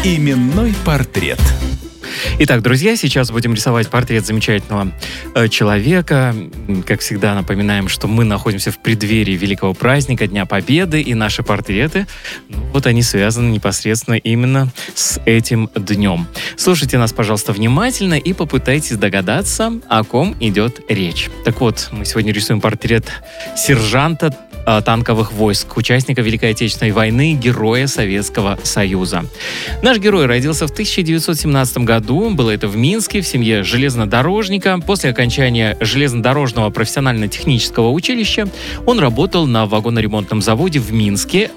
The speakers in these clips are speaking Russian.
Именной портрет. Итак, друзья, сейчас будем рисовать портрет замечательного человека. Как всегда, напоминаем, что мы находимся в преддверии великого праздника Дня Победы, и наши портреты, вот они связаны непосредственно именно с этим днем. Слушайте нас, пожалуйста, внимательно и попытайтесь догадаться, о ком идет речь. Так вот, мы сегодня рисуем портрет сержанта танковых войск, участника Великой Отечественной войны, героя Советского Союза. Наш герой родился в 1917 году, было это в Минске, в семье железнодорожника. После окончания железнодорожного профессионально-технического училища он работал на вагоноремонтном заводе в Минске.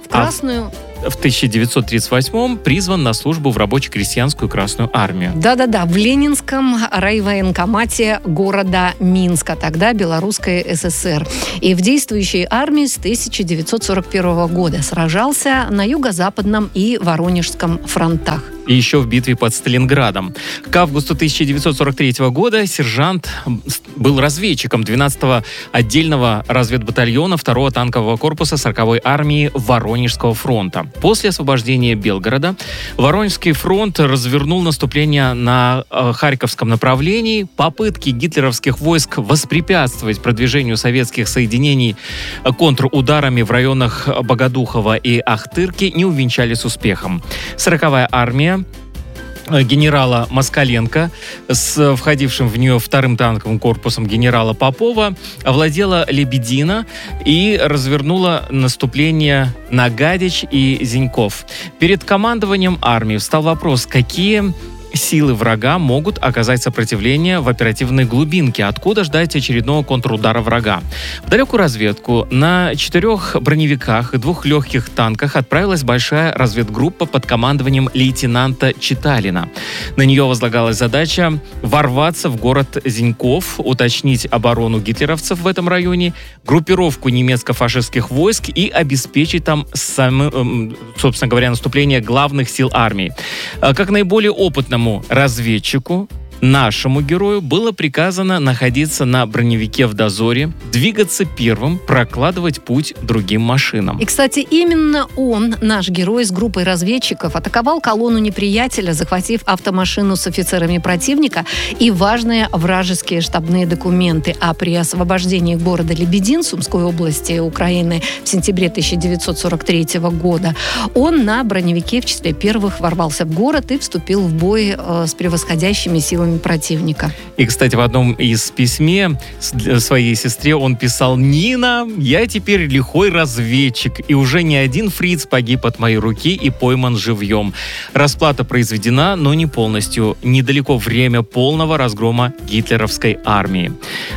В 1938-м призван на службу в рабоче-крестьянскую Красную армию. Да-да-да, в Ленинском райвоенкомате города Минска, тогда Белорусской ССР. И в действующей армии с 1941 года сражался на Юго-Западном и Воронежском фронтах. И еще в битве под Сталинградом. К августу 1943 года сержант был разведчиком 12-го отдельного разведбатальона 2-го танкового корпуса 40-й армии Воронежского фронта. После освобождения Белгорода Воронежский фронт развернул наступление на Харьковском направлении. Попытки гитлеровских войск воспрепятствовать продвижению советских соединений контрударами в районах Богодухова и Ахтырки не увенчались успехом. 40-я армия генерала Москаленко с входившим в нее 2-м танковым корпусом генерала Попова овладела Лебедино и развернула наступление на Гадяч и Зеньков. Перед командованием армии встал вопрос, какие силы врага могут оказать сопротивление в оперативной глубинке, откуда ждать очередного контрудара врага. В далекую разведку на 4 броневиках и 2 легких танках отправилась большая разведгруппа под командованием лейтенанта Читалина. На нее возлагалась задача ворваться в город Зеньков, уточнить оборону гитлеровцев в этом районе, группировку немецко-фашистских войск и обеспечить там, собственно говоря, наступление главных сил армии. Как наиболее опытному разведчику, нашему герою было приказано находиться на броневике в дозоре, двигаться первым, прокладывать путь другим машинам. И, кстати, именно он, наш герой с группой разведчиков, атаковал колонну неприятеля, захватив автомашину с офицерами противника и важные вражеские штабные документы. А при освобождении города Лебедин Сумской области Украины в сентябре 1943 года он на броневике в числе первых ворвался в город и вступил в бой с превосходящими силами противника. И, кстати, в одном из письме своей сестре он писал: «Нина, я теперь лихой разведчик, и уже не один фриц погиб от моей руки и пойман живьем. Расплата произведена, но не полностью. Недалеко время полного разгрома гитлеровской армии».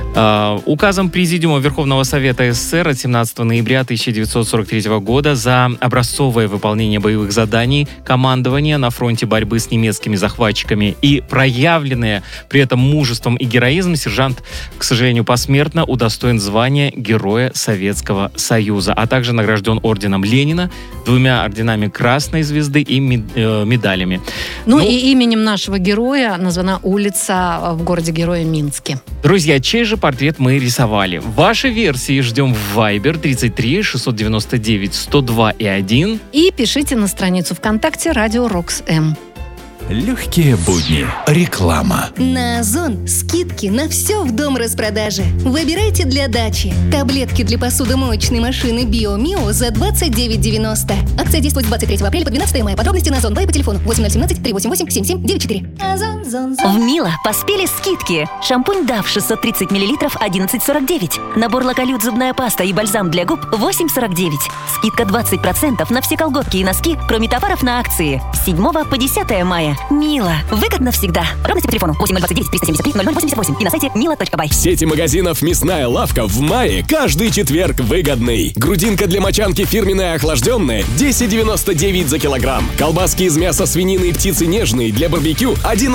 Указом Президиума Верховного Совета СССР от 17 ноября 1943 года за образцовое выполнение боевых заданий командования на фронте борьбы с немецкими захватчиками и проявленные при этом мужеством и героизм сержант, к сожалению, посмертно удостоен звания Героя Советского Союза, а также награжден орденом Ленина, 2 орденами Красной Звезды и медалями. И именем нашего героя названа улица в городе-герое Минске. Друзья, чей же портрет мы рисовали? Ваши версии ждем в Viber 33 699 102 и 1. И пишите на страницу ВКонтакте «Радио Рокс М». Легкие будни. Реклама. На Озон скидки на все в дом распродажи. Выбирайте для дачи. Таблетки для посудомоечной машины Биомио за 29,90. Акция действует с 23 апреля по 12 мая. Подробности на Озон. Бай по телефону 8017 388 7794. Озон, зон, зон. В Мило поспели скидки. Шампунь Дав 630 мл 11,49. Набор Локалют зубная паста и бальзам для губ 8,49. Скидка 20% на все колготки и носки, кроме товаров на акции. С 7 по 10 мая. Мило. Выгодно всегда. Подробности по телефону 8029 373 0088 и на сайте milo.by. В сети магазинов «Мясная лавка» в мае каждый четверг выгодный. Грудинка для мочанки фирменная охлажденная 10,99 за килограмм. Колбаски из мяса свинины и птицы нежные для барбекю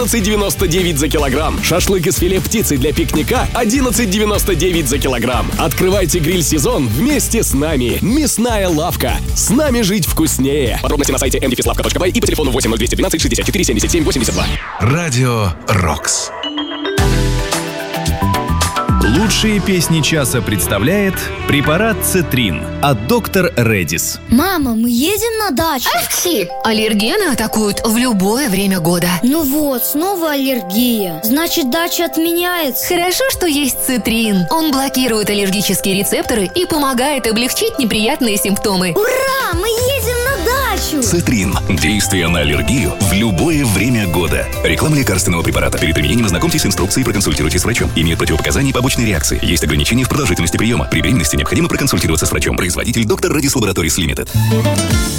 11,99 за килограмм. Шашлык из филе птицы для пикника 11,99 за килограмм. Открывайте гриль-сезон вместе с нами. «Мясная лавка». С нами жить вкуснее. Подробности на сайте mdfislавka.by и по телефону 80212 64 77 82. Радио Рокс. Лучшие песни часа представляет препарат Цетрин от доктор Редис. Мама, мы едем на дачу? Апчхи! Аллергены атакуют в любое время года. Ну вот, снова аллергия. Значит, дача отменяется. Хорошо, что есть Цетрин. Он блокирует аллергические рецепторы и помогает облегчить неприятные симптомы. Ура! Мы едем на дачу! Цетрин. Действие на аллергию в любое время года. Реклама лекарственного препарата. Перед применением ознакомьтесь с инструкцией и проконсультируйтесь с врачом. Имеет противопоказания и побочные реакции. Есть ограничения в продолжительности приема. При беременности необходимо проконсультироваться с врачом. Производитель доктор Редис Лабораторис Лимитед.